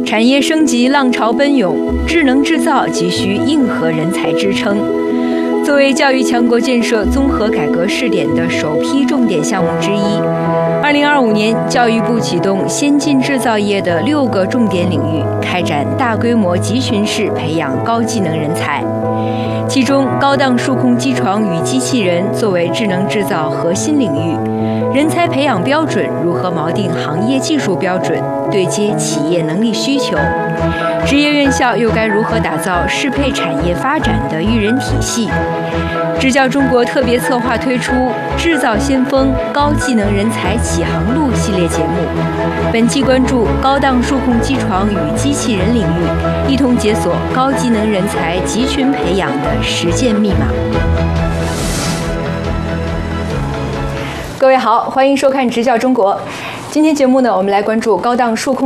产业升级浪潮奔涌，智能制造急需硬核人才支撑。作为教育强国建设综合改革试点的首批重点项目之一，2025年教育部启动先进制造业的6个重点领域，开展大规模集群式培养高技能人才。其中，高档数控机床与机器人作为智能制造核心领域，人才培养标准如何锚定行业技术标准，对接企业能力需求？职业院校又该如何打造适配产业发展的育人体系？支教中国特别策划推出《制造先锋：高技能人才启航路》系列节目，本期关注高档数控机床与机器人领域，一同解锁高技能人才集群培养的实践密码。各位好，欢迎收看《支教中国》。今天节目呢，我们来关注高档数控